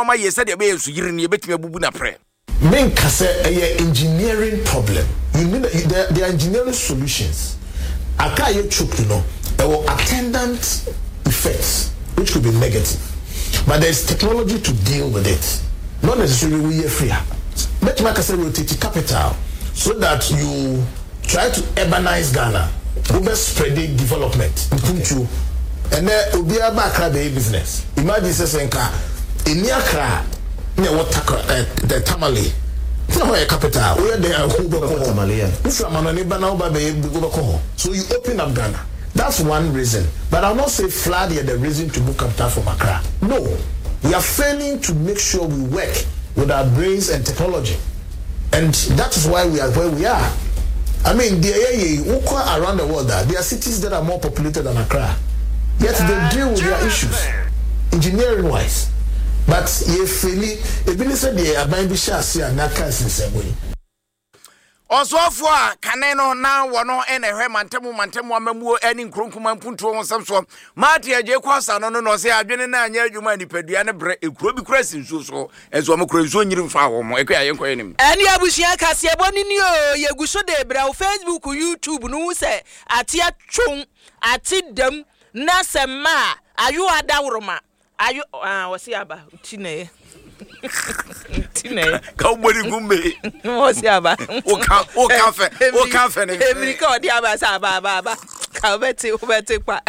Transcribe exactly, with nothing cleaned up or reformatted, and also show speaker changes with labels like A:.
A: no ma ye said e be so yiri ne betime bubu na pre
B: men ka say a engineering problem you need the, the engineering solutions aka you choke you know there will attendant effects which could be negative but there's technology to deal with it not necessarily we are free but make say rotate capital so that you try to urbanize Ghana over spreading development into and then obi aba Accra business imagine say nka eni Accra na what the tamale no a capital where they are who go tamale if am na ba na ba be go ko so you open up Ghana that's one reason but I'll not say flood here the reason to book capital from Accra no we are failing to make sure we work with our brains and technology and that is why we are where we are. I mean, the around the world, there are cities that are more populated than Accra. Yet they deal with their issues, engineering-wise. But if you said they are buying Bishasi and Naka in the same way.
A: Also, for Caneno now, one or any Mantemu Mantemu Mamu, any Krunkuman Punto on some sort. Martia Jaquas, and no, say, I've been in a year, you might be Pediana break, it could be crescent, so as one crazy in flower, my acquaintance. And Yabushia Cassia Boninio, Yaguso de Brau, Facebook, YouTube, no say, Atia Chung, Atit them, Nasama, are you a Dauroma? Are you, ah, what's the about Tine? Tine Cowboy Gumbe what's yaba o ka o cafe o cafe ni
C: America o dia ba sa ba ba ba ka beti o beti pa